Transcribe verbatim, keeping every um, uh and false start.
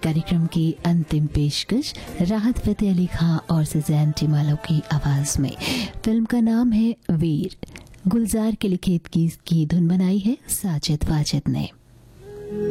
कार्यक्रम की अंतिम पेशकश राहत फतेह अली खां और सुजैन टिमालो की आवाज में। फिल्म का नाम है वीर। गुलजार के लिखित गीत की धुन बनाई है साजिद वाजिद ने।